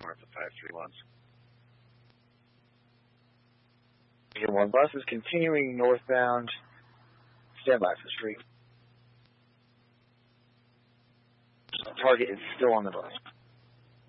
north of 531. Again, 1 bus is continuing northbound. Stand by for street. Target is still on the bus.